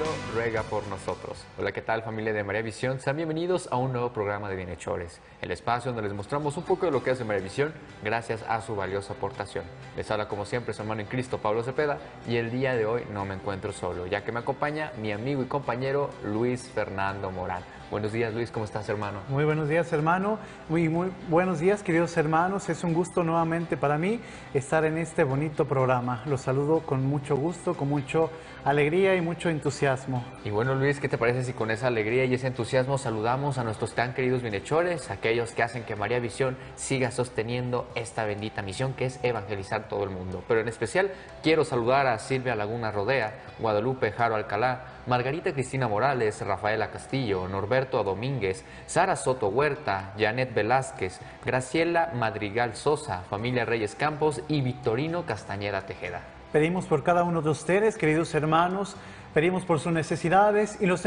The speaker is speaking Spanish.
cielo, ruega por nosotros. Hola, ¿qué tal, familia de María Visión? Sean bienvenidos a un nuevo programa de Bienhechores, el espacio donde les mostramos un poco de lo que hace María Visión gracias a su valiosa aportación. Les habla como siempre su hermano en Cristo, Pablo Cepeda, y el día de hoy no me encuentro solo, ya que me acompaña mi amigo y compañero Luis Fernando Morán. Buenos días, Luis, ¿cómo estás, hermano? Muy buenos días, hermano. Muy buenos días, queridos hermanos. Es un gusto nuevamente para mí estar en este bonito programa. Los saludo con mucho gusto, con mucha alegría y mucho entusiasmo. Y bueno, Luis, ¿qué te parece si con esa alegría y ese entusiasmo saludamos a nuestros tan queridos bienhechores, aquellos que hacen que María Visión siga sosteniendo esta bendita misión que es evangelizar todo el mundo? Pero en especial quiero saludar a Silvia Laguna Rodea, Guadalupe Jaro Alcalá, Margarita Cristina Morales, Rafaela Castillo, Norberto Domínguez, Sara Soto Huerta, Janet Velázquez, Graciela Madrigal Sosa, familia Reyes Campos y Victorino Castañeda Tejeda. Pedimos por cada uno de ustedes, queridos hermanos, pedimos por sus necesidades y los